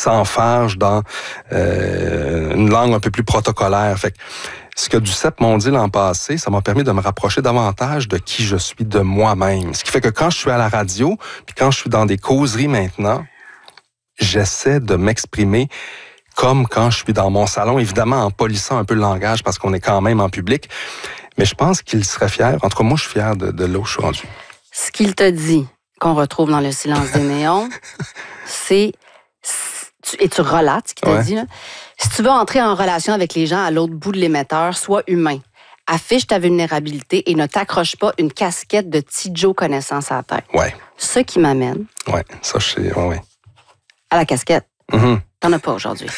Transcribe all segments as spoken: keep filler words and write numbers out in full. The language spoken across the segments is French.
s'enfarge dans euh, une langue un peu plus protocolaire. Fait que ce que Duceppe m'ont dit l'an passé, ça m'a permis de me rapprocher davantage de qui je suis, de moi-même. Ce qui fait que quand je suis à la radio, puis quand je suis dans des causeries maintenant, j'essaie de m'exprimer comme quand je suis dans mon salon, évidemment en polissant un peu le langage parce qu'on est quand même en public. Mais je pense qu'il serait fier. En tout cas, moi, je suis fier de, de là où je suis rendu. Ce qu'il te dit, qu'on retrouve dans Le silence des néons, c'est... Et tu relates ce qu'il t'a ouais. dit, là. Si tu veux entrer en relation avec les gens à l'autre bout de l'émetteur, sois humain. Affiche ta vulnérabilité et ne t'accroche pas une casquette de petit Joe connaissance à la tête. Ouais. Ce qui m'amène... Ouais, ça, je sais, ouais, ouais. À la casquette. Mm-hmm. T'en as pas aujourd'hui.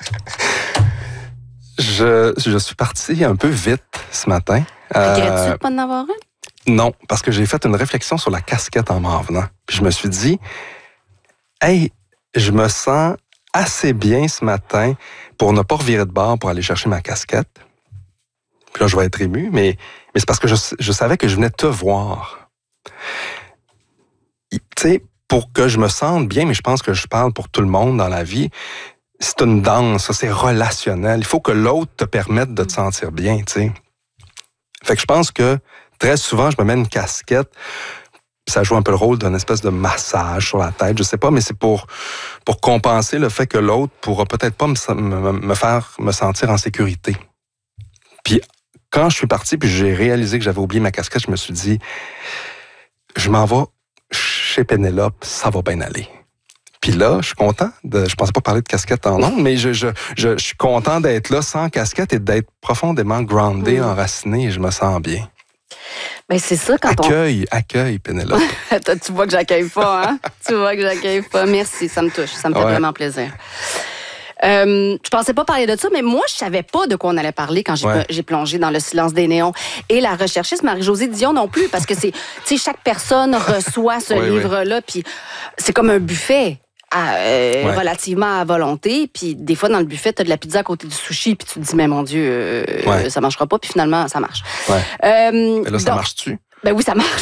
je, je suis parti un peu vite ce matin. Regrettes-tu euh, de pas en avoir une? Non, parce que j'ai fait une réflexion sur la casquette en m'en venant. Puis je me suis dit, hey, je me sens assez bien ce matin pour ne pas revirer de bord pour aller chercher ma casquette. Puis là, je vais être ému, mais, mais c'est parce que je, je savais que je venais te voir. Tu sais, pour que je me sente bien, mais je pense que je parle pour tout le monde dans la vie, c'est une danse, c'est relationnel. Il faut que l'autre te permette de te sentir bien, tu sais. Fait que je pense que très souvent, je me mets une casquette, ça joue un peu le rôle d'un espèce de massage sur la tête, je sais pas, mais c'est pour, pour compenser le fait que l'autre pourra peut-être pas me, me, me faire me sentir en sécurité. Puis quand je suis parti, puis j'ai réalisé que j'avais oublié ma casquette, je me suis dit, je m'en vais chez Pénélope, ça va bien aller. Puis là, je suis content. De, je pensais pas parler de casquette en ondes, mais je, je, je, je suis content d'être là sans casquette et d'être profondément groundé, mmh. enraciné, et je me sens bien. Ben c'est ça quand accueille, on... Accueille, Pénélope. Tu vois que j'accueille pas, hein? Tu vois que j'accueille pas. Merci, ça me touche. Ça me fait ouais. vraiment plaisir. Euh, je pensais pas parler de ça, mais moi, je savais pas de quoi on allait parler quand j'ai, ouais. j'ai plongé dans Le silence des néons. Et la recherchiste Marie-Josée Dion non plus, parce que c'est, tu sais, chaque personne reçoit ce oui, livre-là, oui. puis c'est comme un buffet. À, euh, ouais. relativement à volonté, puis des fois dans le buffet t'as de la pizza à côté du sushi, puis tu te dis mais mon Dieu euh, ouais. ça marchera pas, puis finalement ça marche. Ouais. Euh, Et là ça donc, marche-tu? Ben oui, ça marche.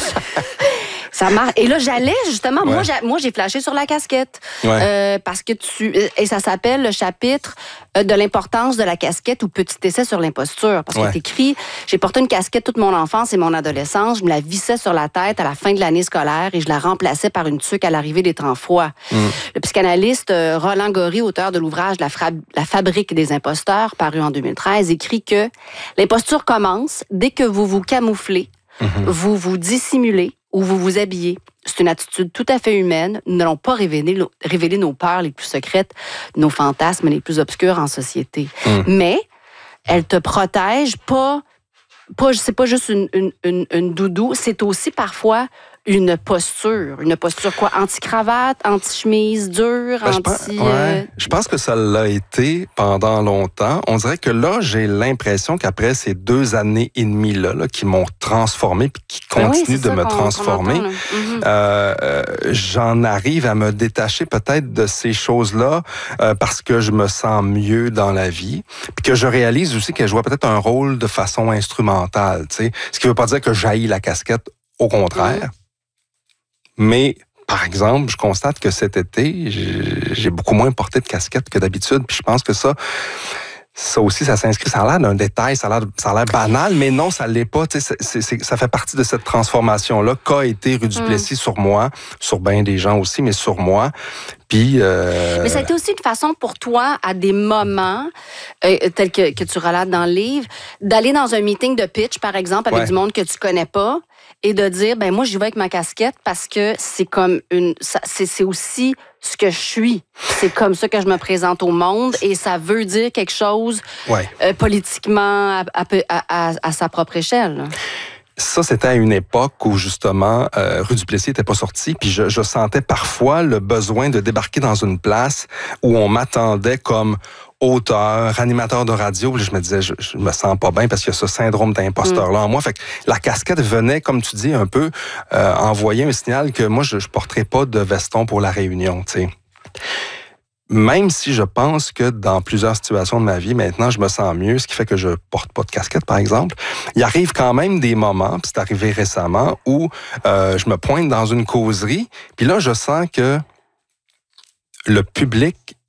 Ça marche. Et là, j'allais, justement, ouais. moi, j'ai, moi, j'ai flashé sur la casquette. Ouais. Euh, parce que tu... Et ça s'appelle le chapitre de l'importance de la casquette ou petit essai sur l'imposture. Parce ouais. que t'écris, j'ai porté une casquette toute mon enfance et mon adolescence. Je me la vissais sur la tête à la fin de l'année scolaire et je la remplaçais par une tuque à l'arrivée des temps froids. Mm. Le psychanalyste Roland Gori, auteur de l'ouvrage La, Fra... la fabrique des imposteurs, paru en deux mille treize, écrit que l'imposture commence dès que vous vous camouflez, mm-hmm. vous vous dissimulez, où vous vous habillez. C'est une attitude tout à fait humaine. Nous n'allons pas révéler, révéler nos peurs les plus secrètes, nos fantasmes les plus obscurs en société. Mm. Mais elle te protège pas, pas c'est pas juste une, une, une, une doudou, c'est aussi parfois une posture. Une posture quoi? Anti-cravate, anti-chemise dure, ben, anti... Je pense, ouais. euh... je pense que ça l'a été pendant longtemps. On dirait que là, j'ai l'impression qu'après ces deux années et demie-là, là, qui m'ont transformé puis qui continuent oui, de me transformer, mm-hmm. euh, j'en arrive à me détacher peut-être de ces choses-là euh, parce que je me sens mieux dans la vie. Puis que je réalise aussi qu'elle jouait peut-être un rôle de façon instrumentale. T'sais. Ce qui ne veut pas dire que j'haïs la casquette, au contraire. Mm-hmm. Mais, par exemple, je constate que cet été, j'ai beaucoup moins porté de casquette que d'habitude. Puis je pense que ça, ça aussi, ça s'inscrit. Ça a l'air d'un détail, ça a l'air, ça a l'air banal, mais non, ça l'est pas. Tu sais, c'est, c'est, ça fait partie de cette transformation-là qu'a été Rue Duplessis mm. sur moi, sur bien des gens aussi, mais sur moi. Puis, euh... Mais ça a été aussi une façon pour toi, à des moments, euh, tels que, que tu relates dans le livre, d'aller dans un meeting de pitch, par exemple, avec ouais. du monde que tu connais pas, et de dire, ben moi, j'y vais avec ma casquette parce que c'est comme une... Ça, c'est, c'est aussi ce que je suis. C'est comme ça que je me présente au monde et ça veut dire quelque chose ouais. euh, politiquement à, à, à, à sa propre échelle. Ça, c'était à une époque où, justement, euh, Rue Duplessis n'était pas sortie, puis je, je sentais parfois le besoin de débarquer dans une place où on m'attendait comme auteur, animateur de radio. Puis je me disais, je, je me sens pas bien parce qu'il y a ce syndrome d'imposteur-là en moi. Fait que la casquette venait, comme tu dis, un peu euh, envoyer un signal que moi, je ne porterais pas de veston pour la réunion, tu sais. Même si je pense que dans plusieurs situations de ma vie, maintenant, je me sens mieux, ce qui fait que je porte pas de casquette, par exemple, il arrive quand même des moments, puis c'est arrivé récemment, où euh, je me pointe dans une causerie, puis là, je sens que le public